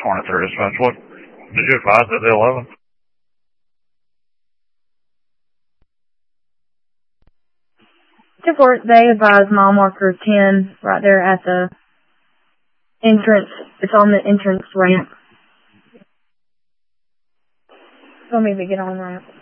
23 dispatch. What did you advise at the 11? They advised mile marker 10 right there at the entrance. It's on the entrance ramp. Want me to get on ramp?